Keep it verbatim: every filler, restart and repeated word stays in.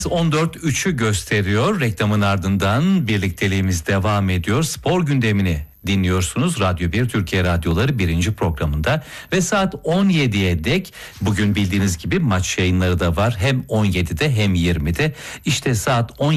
on dört üçü gösteriyor. Reklamın ardından birlikteliğimiz devam ediyor. Spor gündemini dinliyorsunuz. Radyo bir Türkiye Radyoları birinci programında ve saat on yediye dek bugün bildiğiniz gibi maç yayınları da var. Hem on yedide hem yirmide. İşte saat on